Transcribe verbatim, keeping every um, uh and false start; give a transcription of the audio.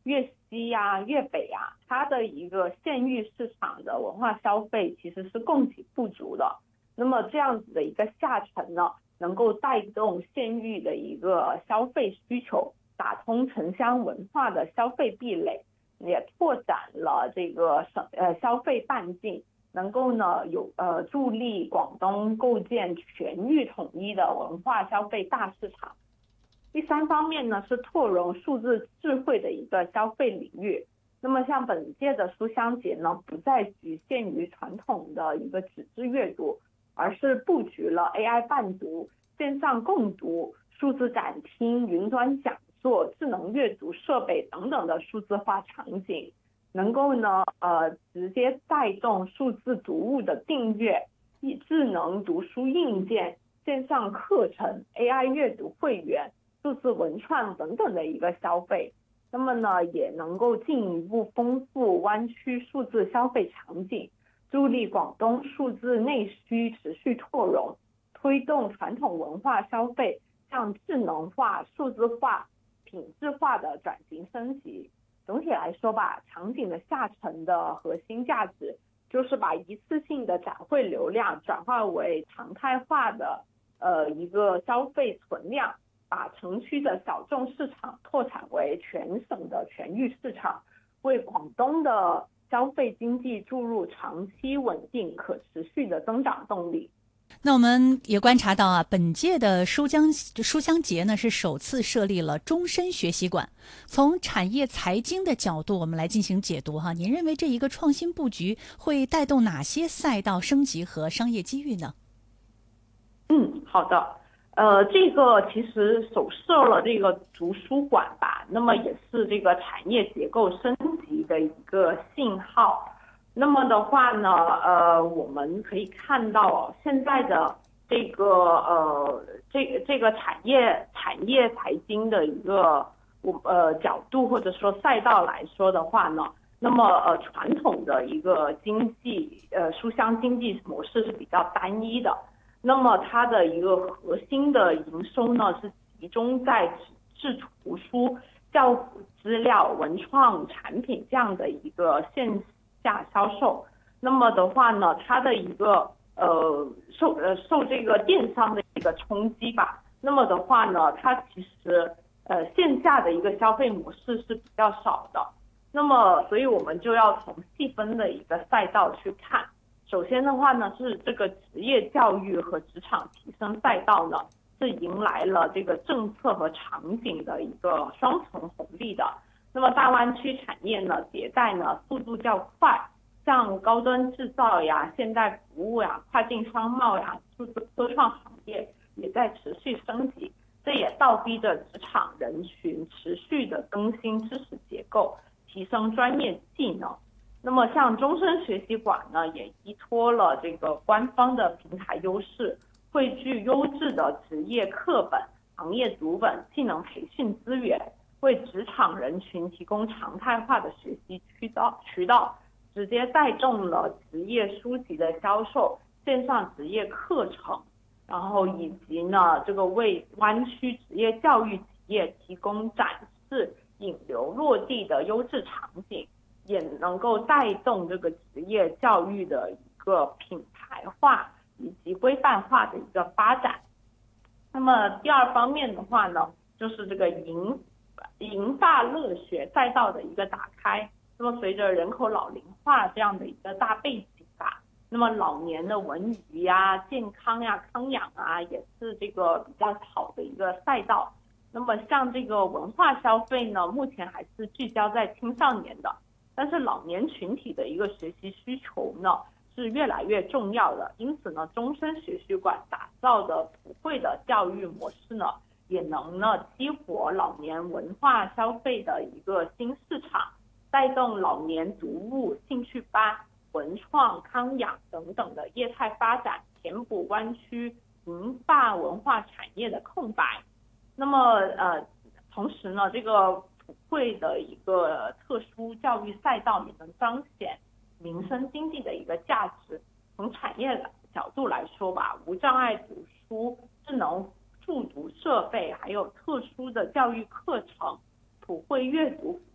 粤西呀、粤北啊，它的一个县域市场的文化消费其实是供给不足的。那么这样子的一个下沉呢，能够带动县域的一个消费需求，打通城乡文化的消费壁垒，也拓展了这个省呃消费半径，能够呢有呃助力广东构建全域统一的文化消费大市场。第三方面呢，是拓容数字智慧的一个消费领域。那么像本届的书香节呢，不再局限于传统的一个纸质阅读，而是布局了 A I 伴读、线上共读、数字展厅、云端讲座、智能阅读设备等等的数字化场景，能够呢呃直接带动数字读物的订阅、智能读书硬件、线上课程、A I 阅读会员、数字文创等等的一个消费。那么呢，也能够进一步丰富湾区数字消费场景，助力广东数字内需持续拓容，推动传统文化消费向智能化、数字化、品质化的转型升级。总体来说吧，场景的下沉的核心价值就是把一次性的展会流量转化为常态化的呃一个消费存量，把城区的小众市场拓展为全省的全域市场，为广东的消费经济注入长期稳定可持续的增长动力。 那我们也观察到啊，本届的书香书香节呢是首次设立了终身学习馆。从产业财经的角度，我们来进行解读哈。您认为这一个创新布局会带动哪些赛道升级和商业机遇呢？ 嗯，好的。呃，这个其实首设了这个图书馆吧，那么也是这个产业结构升级的一个信号。那么的话呢，呃，我们可以看到现在的这个呃这这个产业产业财经的一个我呃角度或者说赛道来说的话呢，那么呃传统的一个经济呃书香经济模式是比较单一的。那么它的一个核心的营收呢，是集中在纸质图书、教辅资料、文创产品这样的一个线下销售。那么的话呢，它的一个呃受呃受这个电商的一个冲击吧。那么的话呢，它其实呃线下的一个消费模式是比较少的。那么所以我们就要从细分的一个赛道去看。首先的话呢，是这个职业教育和职场提升赛道呢，是迎来了这个政策和场景的一个双重红利的。那么大湾区产业呢，迭代呢速度较快，像高端制造呀、现代服务呀、跨境商贸呀、数字科创行业也在持续升级，这也倒逼着职场人群持续的更新知识结构，提升专业技能。那么像终身学习馆呢，也依托了这个官方的平台优势，汇聚优质的职业课本、行业读本、技能培训资源，为职场人群提供常态化的学习渠道，渠道直接带动了职业书籍的销售、线上职业课程，然后以及呢，这个为湾区职业教育企业提供展示、引流落地的优质场景。也能够带动这个职业教育的一个品牌化以及规范化的一个发展。那么第二方面的话呢，就是这个银银发乐学赛道的一个打开。那么随着人口老龄化这样的一个大背景吧，那么老年的文娱呀、健康呀、康养啊，也是这个比较好的一个赛道。那么像这个文化消费呢，目前还是聚焦在青少年的。但是老年群体的一个学习需求呢是越来越重要的，因此呢，终身学习馆打造的普惠的教育模式呢，也能呢激活老年文化消费的一个新市场，带动老年读物、兴趣班、文创、康养等等的业态发展，填补湾区银发文化产业的空白。那么呃，同时呢，这个普惠的一个特殊教育赛道也能彰显民生经济的一个价值。从产业角度来说吧，无障碍读书、智能助读设备，还有特殊的教育课程、普惠阅读